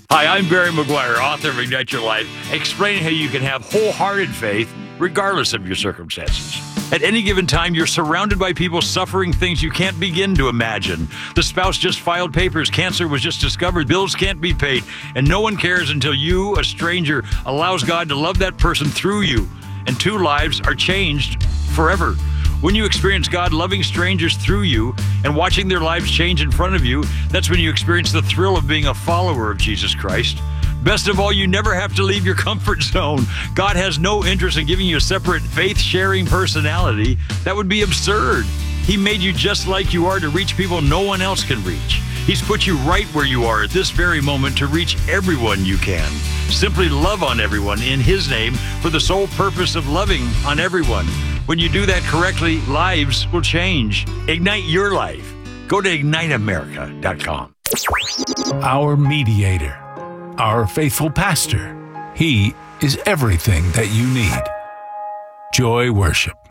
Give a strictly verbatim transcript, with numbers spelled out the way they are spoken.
Hi, I'm Barry McGuire, author of Ignite Your Life, explaining how you can have wholehearted faith regardless of your circumstances. At any given time, you're surrounded by people suffering things you can't begin to imagine. The spouse just filed papers, cancer was just discovered, bills can't be paid, and no one cares until you, a stranger, allows God to love that person through you, and two lives are changed forever. When you experience God loving strangers through you and watching their lives change in front of you, that's when you experience the thrill of being a follower of Jesus Christ. Best of all, you never have to leave your comfort zone. God has no interest in giving you a separate faith-sharing personality. That would be absurd. He made you just like you are to reach people no one else can reach. He's put you right where you are at this very moment to reach everyone you can. Simply love on everyone in His name for the sole purpose of loving on everyone. When you do that correctly, lives will change. Ignite your life. Go to ignite america dot com. Our mediator, our faithful pastor. He is everything that you need. Joy Worship.